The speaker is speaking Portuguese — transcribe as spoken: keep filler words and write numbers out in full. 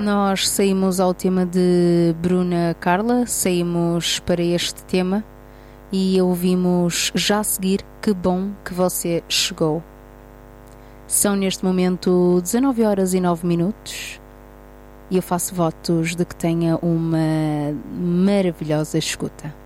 Nós saímos ao tema de Bruna Carla, saímos para este tema e ouvimos já a seguir Que Bom Que Você Chegou. São neste momento dezanove horas e nove minutos e eu faço votos de que tenha uma maravilhosa escuta.